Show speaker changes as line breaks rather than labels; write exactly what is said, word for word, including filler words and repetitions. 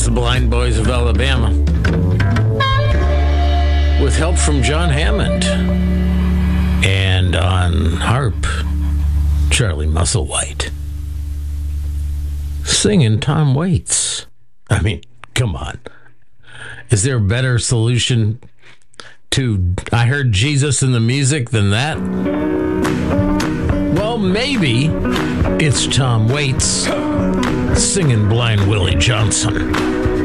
the Blind Boys of Alabama, with help from John Hammond. And on harp, Charlie Musselwhite. Singing Tom Waits. I mean, come on. Is there a better solution to I Heard Jesus in the Music than that? Well, maybe it's Tom Waits singing Blind Willie Johnson.